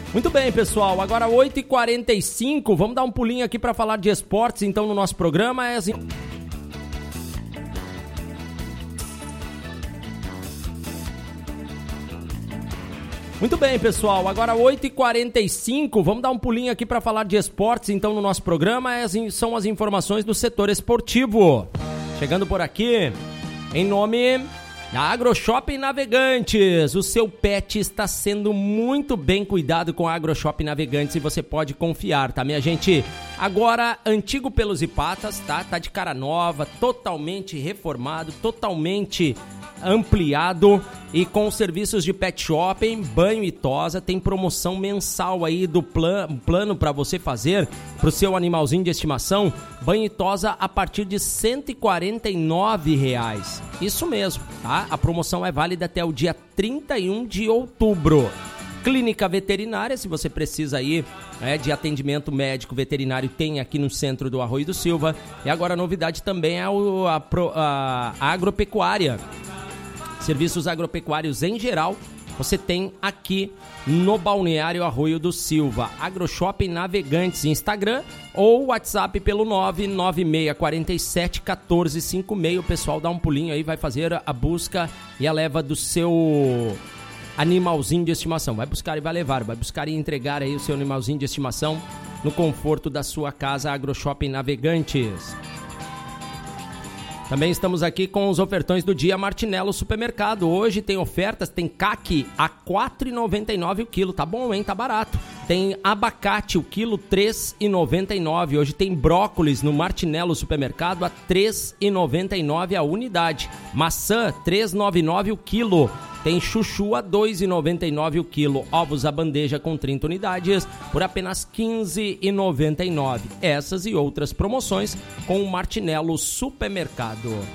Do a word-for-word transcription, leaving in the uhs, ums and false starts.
Muito bem, pessoal, agora oito e quarenta e cinco, vamos dar um pulinho aqui para falar de esportes, então, no nosso programa. É assim... Muito bem, pessoal, agora oito e quarenta e cinco, vamos dar um pulinho aqui para falar de esportes, então, no nosso programa. É assim... São as informações do setor esportivo. Chegando por aqui, em nome... da AgroShopping Navegantes, o seu pet está sendo muito bem cuidado com a AgroShopping Navegantes e você pode confiar, tá, minha gente? Agora, antigo Pelos e Patas, tá? Tá de cara nova, totalmente reformado, totalmente ampliado e com serviços de pet shopping, banho e tosa. Tem promoção mensal aí do plan, plano para você fazer pro seu animalzinho de estimação, banho e tosa a partir de cento e quarenta e nove reais. Isso mesmo, tá? A promoção é válida até o dia trinta e um de outubro. Clínica veterinária, se você precisa aí é, de atendimento médico veterinário, tem aqui no centro do Arroio do Silva. E agora a novidade também é o, a, a, a agropecuária. Serviços agropecuários em geral, você tem aqui no Balneário Arroio do Silva. AgroShopping Navegantes, Instagram ou WhatsApp pelo nove nove seis quatro sete um quatro cinco seis. O pessoal dá um pulinho aí, vai fazer a busca e a leva do seu animalzinho de estimação. Vai buscar e vai levar, vai buscar e entregar aí o seu animalzinho de estimação no conforto da sua casa. AgroShopping Navegantes. Também estamos aqui com os ofertões do dia Martinello Supermercado. Hoje tem ofertas, tem caqui a quatro reais e noventa e nove centavos o quilo. Tá bom, hein? Tá barato. Tem abacate o quilo três reais e noventa e nove centavos. Hoje tem brócolis no Martinello Supermercado a três reais e noventa e nove centavos a unidade. Maçã três reais e noventa e nove centavos o quilo. Tem chuchu a dois reais e noventa e nove centavos o quilo. Ovos à bandeja com trinta unidades por apenas quinze reais e noventa e nove centavos. Essas e outras promoções com o Martinello Supermercado.